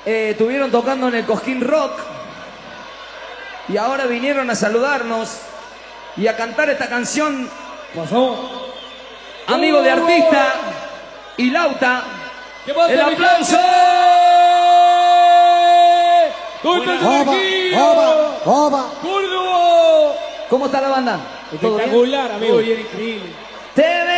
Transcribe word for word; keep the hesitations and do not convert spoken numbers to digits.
eh, estuvieron tocando en el Cosquín Rock y ahora vinieron a saludarnos y a cantar esta canción. Pasó. Amigo de artista y Lauta. El aplauso. ¡Oba! ¡Oba! ¿Cómo está la banda? Espectacular, amigo. Muy bien, increíble. Te